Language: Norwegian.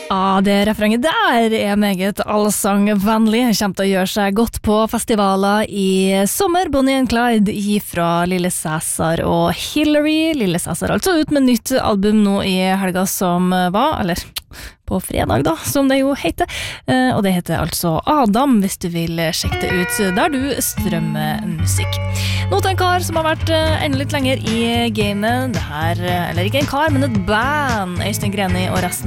Det refrenget der meget allsangvennlig. Kommer til å gjøre seg godt på festivaler i sommer. Bonnie and Clyde fra Lille Cæsar og Hillary. Lille Cæsar altså ut med nytt album nå i helga som var, eller på fredag da, som det jo heter. Og det heter altså Adam, hvis du vil sjekke det ut der du strømmer musikk. Nå til en kar som har vært enda litt lenger i gamet. Det her, eller ikke en kar, men et band. Øystein Greni og resten